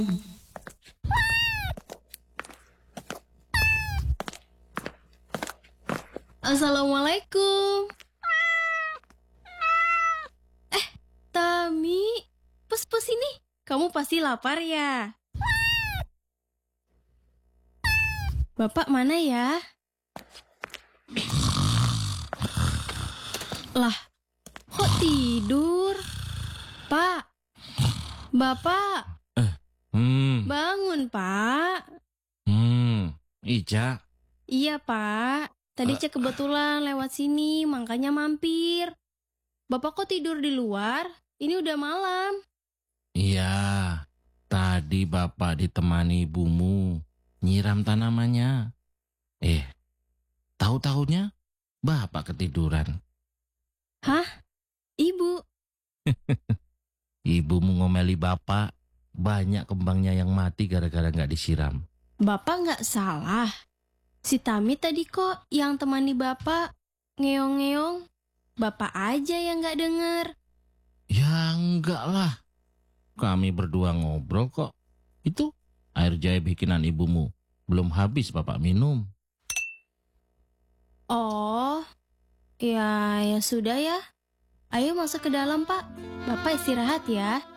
Assalamualaikum. Tami, pus ini. Kamu pasti lapar ya? Bapak mana ya? Lah, kok tidur? Pak, Bapak, bangun, Pak. Ica. Iya, Pak. Tadi cek kebetulan lewat sini, makanya mampir. Bapak kok tidur di luar? Ini udah malam. Iya, tadi Bapak ditemani ibumu nyiram tanamannya. Tahu-tahunya Bapak ketiduran. Hah? Ibu? Ibumu ngomeli Bapak, banyak kembangnya yang mati gara-gara nggak disiram. Bapak nggak salah. Si Tami tadi kok yang temani Bapak ngeong-ngeong. Bapak aja yang nggak denger. Ya enggak lah, kami berdua ngobrol kok. Itu air jahe bikinan ibumu, belum habis Bapak minum. Oh, ya sudah ya. Ayo masuk ke dalam, Pak. Bapak istirahat ya.